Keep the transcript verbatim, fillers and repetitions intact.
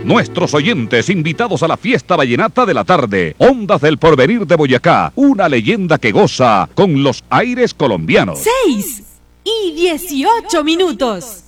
Nuestros oyentes invitados a la fiesta vallenata de la tarde. Ondas del Porvenir de Boyacá, una leyenda que goza con los aires colombianos. Seis y dieciocho minutos.